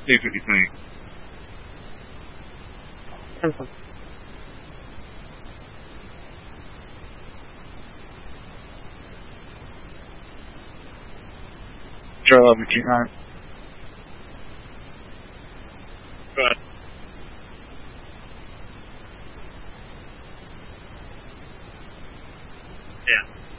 See what you think. Joe, if you can. Go ahead. Yeah.